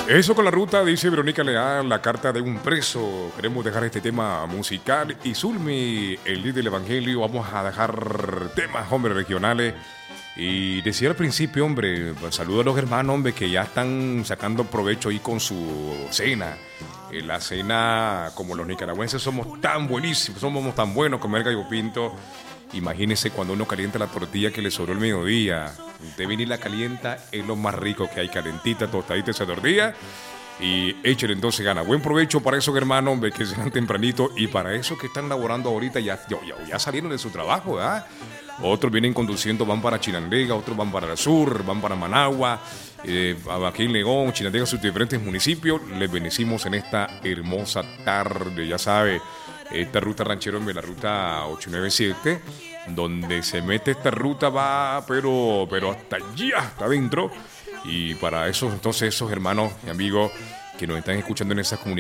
Eso con la ruta, dice Verónica Leal, la carta de un preso. Queremos dejar este tema musical. Y Zulmi, el líder del Evangelio, vamos a dejar temas, hombre, regionales. Y decía al principio, hombre, pues, saludo a los hermanos, hombre, que ya están sacando provecho ahí con su cena. La cena, como los nicaragüenses, somos tan buenísimos, somos tan buenos comer gallo pinto. Imagínese cuando uno calienta la tortilla que le sobró el mediodía. Usted viene y la calienta, es lo más rico que hay, calentita, tostadita esa tortilla. Y échale entonces gana. Buen provecho para esos hermanos, hombre, que sean tempranito. Y para esos que están laborando ahorita, ya salieron de su trabajo, ¿verdad? Otros vienen conduciendo, van para Chinandega, otros van para el sur, van para Managua, aquí en León, Chinandega, sus diferentes municipios. Les bendecimos en esta hermosa tarde, ya sabe. Esta ruta ranchero, la ruta 897, donde se mete esta ruta va, pero hasta allá, hasta adentro. Y para esos, entonces, esos hermanos y amigos que nos están escuchando en esas comunidades,